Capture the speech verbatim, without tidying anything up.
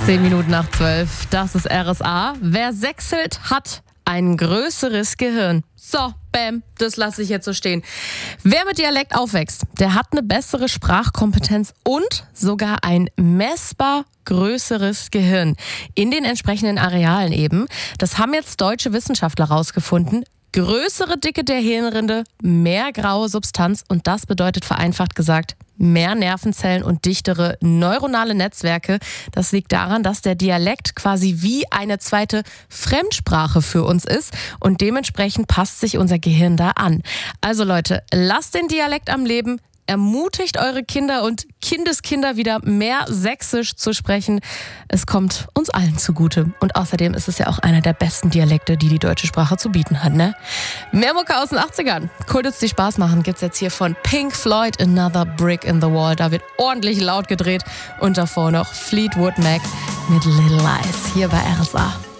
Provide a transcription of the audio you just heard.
Zehn Minuten nach zwölf, das ist R S A. Wer sechselt, hat ein größeres Gehirn. So, bam, das lasse ich jetzt so stehen. Wer mit Dialekt aufwächst, der hat eine bessere Sprachkompetenz und sogar ein messbar größeres Gehirn in den entsprechenden Arealen eben. Das haben jetzt deutsche Wissenschaftler rausgefunden. Größere Dicke der Hirnrinde, mehr graue Substanz und das bedeutet vereinfacht gesagt mehr Nervenzellen und dichtere neuronale Netzwerke. Das liegt daran, dass der Dialekt quasi wie eine zweite Fremdsprache für uns ist und dementsprechend passt sich unser Gehirn da an. Also Leute, lasst den Dialekt am Leben. Ermutigt eure Kinder und Kindeskinder wieder mehr Sächsisch zu sprechen. Es kommt uns allen zugute. Und außerdem ist es ja auch einer der besten Dialekte, die die deutsche Sprache zu bieten hat, ne? Mehr Mucke aus den achtzigern. Kultits, die Spaß machen, gibt's jetzt hier von Pink Floyd, Another Brick in the Wall. Da wird ordentlich laut gedreht. Und davor noch Fleetwood Mac mit Little Lies. Hier bei R S A.